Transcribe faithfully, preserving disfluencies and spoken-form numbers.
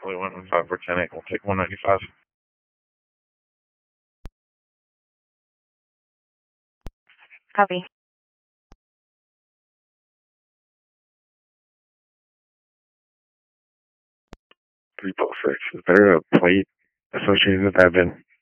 Fully one one five for ten eight. We'll take one ninety-five. Copy. three plus six. Is there a plate associated with that bin?